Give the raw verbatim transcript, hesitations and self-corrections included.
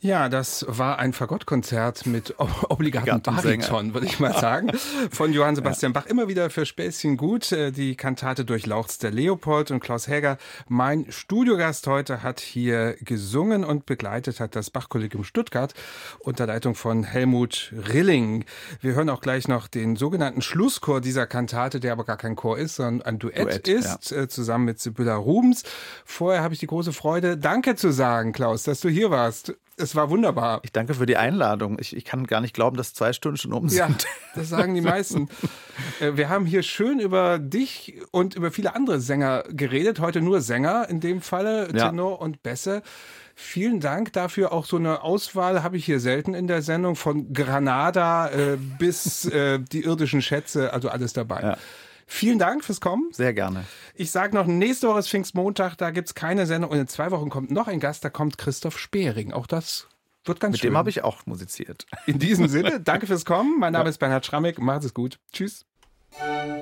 Ja, das war ein Fagottkonzert mit obligatem Bariton, würde ich mal sagen, von Johann Sebastian ja. Bach. Immer wieder für Späßchen gut. Die Kantate durchlaucht's der Leopold, und Klaus Häger, mein Studiogast heute, hat hier gesungen und begleitet hat das Bach-Kollegium Stuttgart unter Leitung von Helmut Rilling. Wir hören auch gleich noch den sogenannten Schlusschor dieser Kantate, der aber gar kein Chor ist, sondern ein Duett, Duett ist, ja. zusammen mit Sibylla Rubens. Vorher habe ich die große Freude, Danke zu sagen, Klaus, dass du hier warst. Es war wunderbar. Ich danke für die Einladung. Ich, ich kann gar nicht glauben, dass zwei Stunden schon um sind. Ja, das sagen die meisten. Wir haben hier schön über dich und über viele andere Sänger geredet. Heute nur Sänger, in dem Falle Tenor ja. und Bässe. Vielen Dank dafür. Auch so eine Auswahl habe ich hier selten in der Sendung. Von Granada äh, bis äh, die irdischen Schätze, also alles dabei. Ja. Vielen Dank fürs Kommen. Sehr gerne. Ich sage noch, nächste Woche ist Pfingstmontag, da gibt es keine Sendung. Und in zwei Wochen kommt noch ein Gast, da kommt Christoph Spehring. Auch das wird ganz Mit schön. Mit dem habe ich auch musiziert. In diesem Sinne, danke fürs Kommen. Mein Name ja. ist Bernhard Schrammig. Macht es gut. Tschüss.